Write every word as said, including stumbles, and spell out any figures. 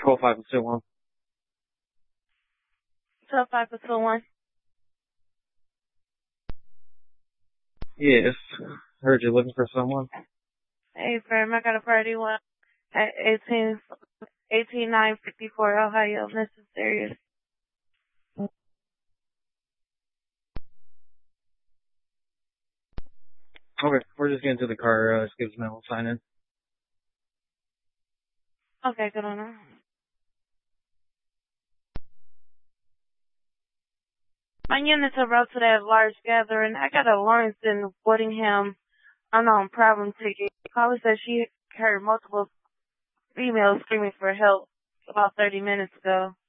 twelve five two one. twelve five two one. Yes. Heard you're looking for someone. Hey, Fram, I got a party one at eighteen, eighteen nine fifty-four Ohio, necessary. Okay, we're just getting to the car. Uh, just give us a minute. We'll sign in. Okay, good on her. My units are out to that large gathering. I got a Lawrence in Woodingham unknown problem ticket. Caller said she heard multiple females screaming for help about thirty minutes ago.